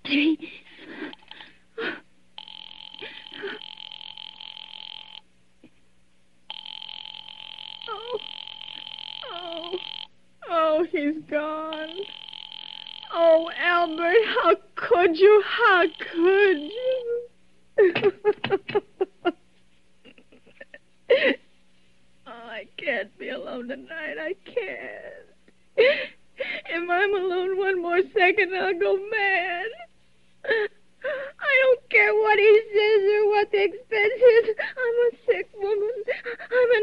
3. Oh, he's gone. Oh, Albert, how could you? How could you? Oh, I can't be alone tonight. I can't. If I'm alone one more second, I'll go mad. I don't care what he says or what the expense is. I'm a sick woman. I'm an